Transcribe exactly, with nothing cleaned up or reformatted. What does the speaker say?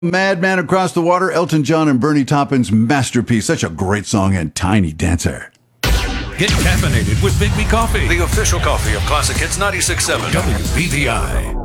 Madman Across the Water, Elton John and Bernie Taupin's masterpiece. Such a great song and tiny dancer. Get caffeinated with Big B Coffee, the official coffee of Classic Hits ninety-six point seven W B V I.